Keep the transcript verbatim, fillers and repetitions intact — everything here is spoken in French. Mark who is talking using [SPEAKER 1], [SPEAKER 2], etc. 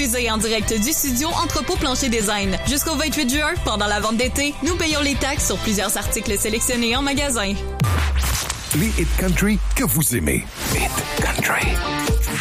[SPEAKER 1] diffusée en direct du studio Entrepôt Plancher Design. Jusqu'au vingt-huit juin, pendant la vente d'été, nous payons les taxes sur plusieurs articles sélectionnés en magasin.
[SPEAKER 2] Les hits country que vous aimez.